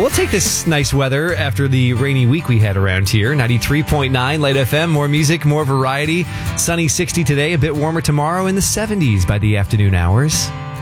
we'll take this nice weather after the rainy week we had around here. 93.9 Light FM, more music, more variety. Sunny 60 today, a bit warmer tomorrow, in the 70s by the afternoon hours.